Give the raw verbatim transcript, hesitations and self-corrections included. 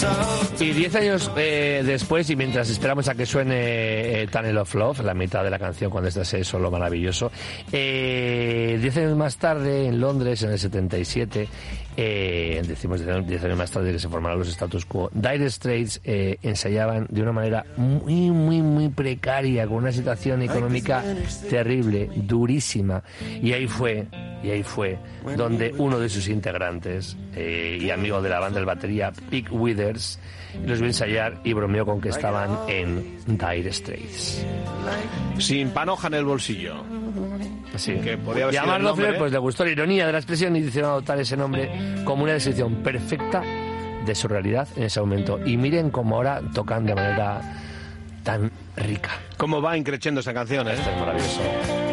Y diez años eh, después, y mientras esperamos a que suene eh, Tunnel of Love, la mitad de la canción, cuando este es solo maravilloso, eh, diez años más tarde, en Londres, en el setenta y siete, eh, decimos diez años más tarde que se formaron los status quo, Dire Straits eh, ensayaban de una manera muy, muy, muy precaria, con una situación económica terrible, durísima, y ahí fue, y ahí fue donde uno de sus integrantes eh, y amigo de la banda, el batería Pete Withers, los vio ensayar y bromeó con que estaban en Dire Straits. Sin panoja en el bolsillo. Sí. Que podía haber y a sido Mark el nombre, Knopfler pues le gustó la ironía de la expresión y decidieron adoptar ese nombre como una descripción perfecta de su realidad en ese momento. Y miren cómo ahora tocan de manera tan rica. Cómo va increciendo esa canción, ¿eh? Esto es maravilloso.